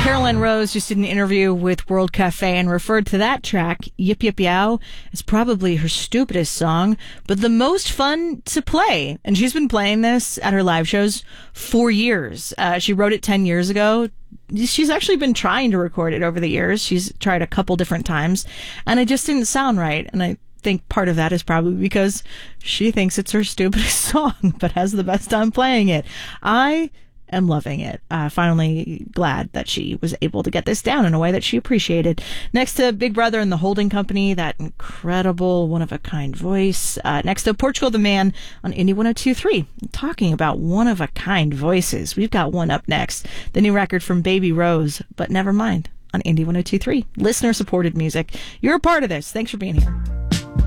Caroline Rose just did an interview with World Cafe and referred to that track, Yip Yip Yow, as probably her stupidest song, but the most fun to play. And she's been playing this at her live shows for years. She wrote it 10 years ago. She's actually been trying to record it over the years. She's tried a couple different times, and it just didn't sound right. And I think part of that is probably because she thinks it's her stupidest song, but has the best time playing it. I am loving it. Finally glad that she was able to get this down in a way that she appreciated. Next to Big Brother and the Holding Company, that incredible one-of-a-kind voice. Next to Portugal the Man on Indie 102.3. Talking about one-of-a-kind voices, we've got one up next. The new record from Baby Rose, But Never Mind, on Indie 102.3. Listener-supported music. You're a part of this. Thanks for being here.